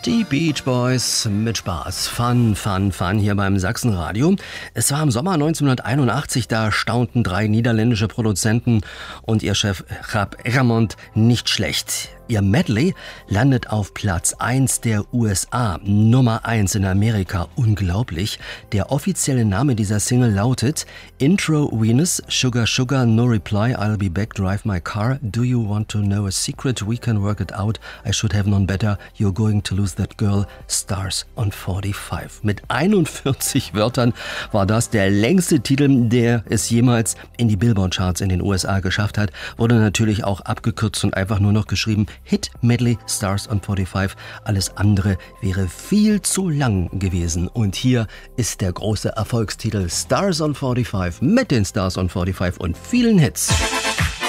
Die Beach Boys mit Spaß. Fun hier beim Sachsenradio. Es war im Sommer 1981, da staunten 3 niederländische Produzenten und ihr Chef Jaap Eggermont nicht schlecht. Ihr Medley landet auf Platz 1 der USA, Nummer 1 in Amerika. Unglaublich. Der offizielle Name dieser Single lautet Intro Venus, Sugar Sugar, No Reply, I'll Be Back, Drive My Car, Do You Want to Know a Secret, We Can Work It Out, I Should Have Known Better, You're Going to Lose That Girl, Stars on 45. Mit 41 Wörtern war das der längste Titel, der es jemals in die Billboard-Charts in den USA geschafft hat. Wurde natürlich auch abgekürzt und einfach nur noch geschrieben Hit Medley Stars on 45. Alles andere wäre viel zu lang gewesen. Und hier ist der große Erfolgstitel Stars on 45 mit den Stars on 45 und vielen Hits.